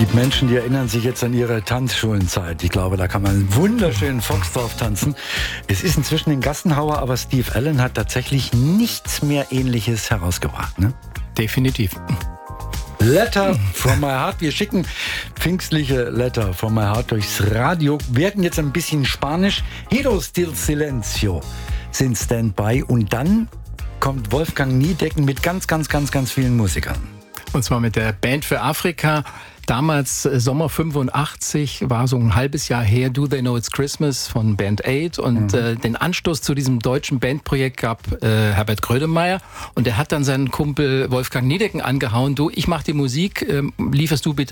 gibt Menschen, die erinnern sich jetzt an ihre Tanzschulenzeit. Ich glaube, da kann man einen wunderschönen Foxtrot tanzen. Es ist inzwischen ein Gassenhauer, aber Steve Allen hat tatsächlich nichts mehr Ähnliches herausgebracht, ne? Definitiv. Letter from my heart. Wir schicken pfingstliche Letter from my heart durchs Radio. Wir hatten jetzt ein bisschen Spanisch. Heroes del Silencio sind Standby. Und dann kommt Wolfgang Niedecken mit ganz vielen Musikern. Und zwar mit der Band für Afrika. Damals, Sommer 85, war so ein halbes Jahr her, Do They Know It's Christmas von Band Aid. Und den Anstoß zu diesem deutschen Bandprojekt gab Herbert Grönemeyer. Und er hat dann seinen Kumpel Wolfgang Niedecken angehauen. Du, ich mach die Musik, lieferst du bitte